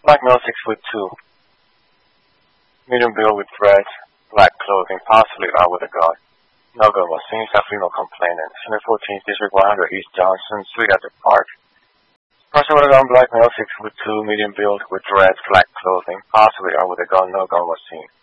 Black male 6'2", medium build with dreads, black clothing, possibly out with a gun. No gun was seen, female complainant. 114th District 100 East Johnson Street at the park. Person with a gun, black male 6'2", medium build with dreads, black clothing, possibly out with a gun. No gun was seen.